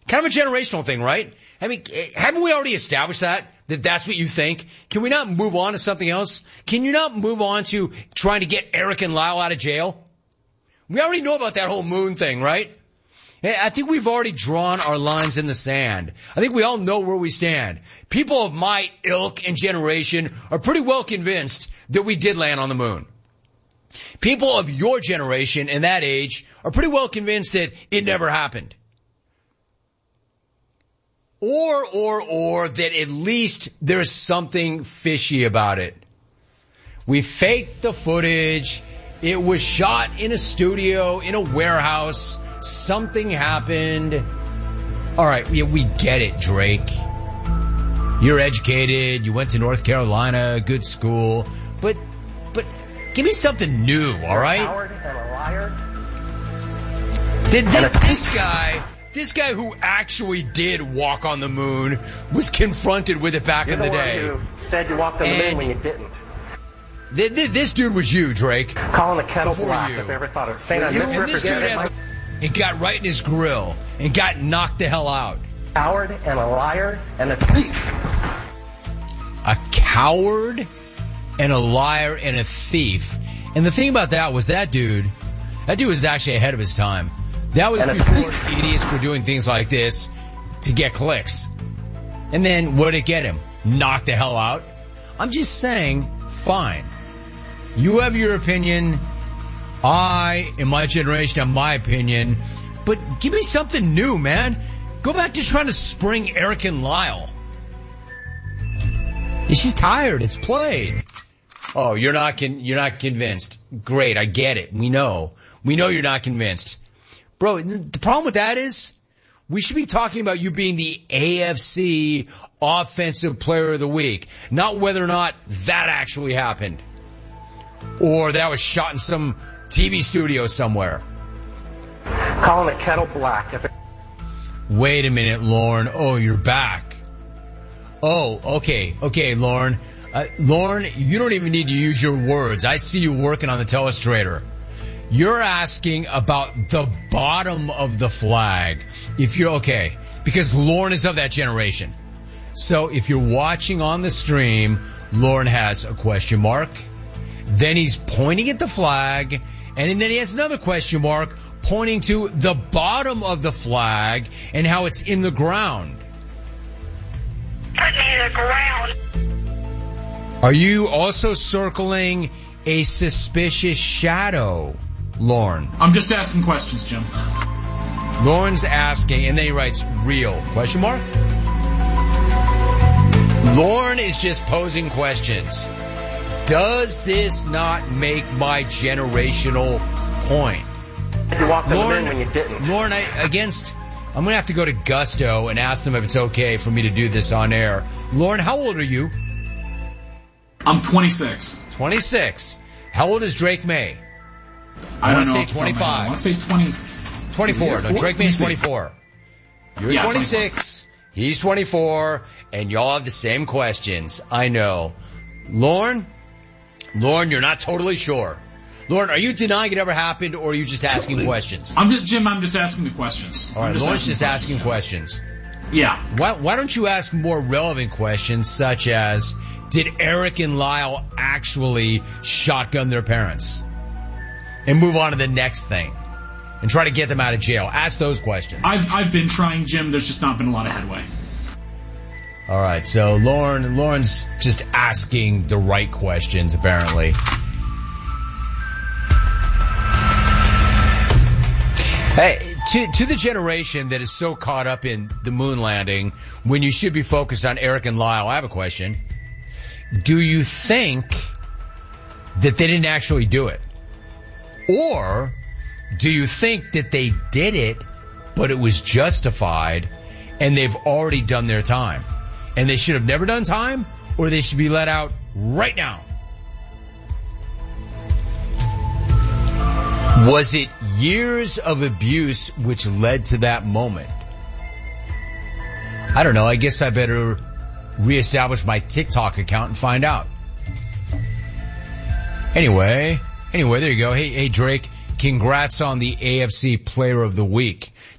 Kind of a generational thing, right? I mean, haven't we already established that that's what you think? Can we not move on to something else? Can you not move on to trying to get Eric and Lyle out of jail? We already know about that whole Moon thing, right? I think we've already drawn our lines in the sand. I think we all know where we stand. People of my ilk and generation are pretty well convinced that we did land on the moon. People of your generation and that age are pretty well convinced that it never happened. Or that at least there's something fishy about it. We faked the footage. It was shot in a studio, in a warehouse. Something happened. All right, we get it, Drake. You're educated. You went to North Carolina, good school. But give me something new, all right? You're a coward and a liar. This guy who actually did walk on the moon was confronted with it back in the day. You're the one who said you walked on the moon when you didn't. This dude was you, Drake. Calling the kettle black, you. if I ever thought of saying I misrepresented. It got right in his grill and got knocked the hell out. Coward and a liar and a thief. A coward and a liar and a thief. And the thing about that was that dude was actually ahead of his time. That was before idiots were doing things like this to get clicks. And then what did it get him? Knocked the hell out? I'm just saying, fine. You have your opinion. I, in my generation, have my opinion. But give me something new, man. Go back to trying to spring Eric and Lyle. She's tired. It's played. Oh, you're not convinced. Great, I get it. We know you're not convinced. Bro, the problem with that is we should be talking about you being the AFC Offensive Player of the Week, not whether or not that actually happened or that was shot in some TV studio somewhere. Calling the kettle black. Wait a minute, Lauren. Oh, you're back. Oh, okay, Lauren. Lauren, you don't even need to use your words. I see you working on the telestrator. You're asking about the bottom of the flag. If you're okay, because Lauren is of that generation. So if you're watching on the stream, Lauren has a question mark. Then he's pointing at the flag. And then he has another question mark pointing to the bottom of the flag and how it's in the ground. Put me in the ground. Are you also circling a suspicious shadow, Lauren? I'm just asking questions, Jim. Lauren's asking, and then he writes, real, question mark? Lauren is just posing questions. Does this not make my generational point? You walked on the moon when you didn't. Lauren, I'm going to have to go to Gusto and ask them if it's okay for me to do this on air. Lauren, how old are you? I'm 26. 26. How old is Drake May? I don't know. Say 25. I want to say 20. 24. No, Drake May's 24. You're 26. 24. He's 24. And y'all have the same questions. I know. Lauren, you're not totally sure. Lauren, are you denying it ever happened, or are you just asking questions? I'm just asking the questions. All right, Lauren's just asking questions. Yeah. Why don't you ask more relevant questions, such as, did Eric and Lyle actually shotgun their parents? And move on to the next thing. And try to get them out of jail. Ask those questions. I've been trying, Jim. There's just not been a lot of headway. All right, so Lauren's just asking the right questions, apparently. Hey, to the generation that is so caught up in the moon landing when you should be focused on Eric and Lyle, I have a question. Do you think that they didn't actually do it? Or do you think that they did it, but it was justified and they've already done their time? And they should have never done time, or they should be let out right now? Was it years of abuse which led to that moment? I don't know. I guess I better reestablish my TikTok account and find out. Anyway, there you go. Hey, Drake, congrats on the AFC Player of the Week.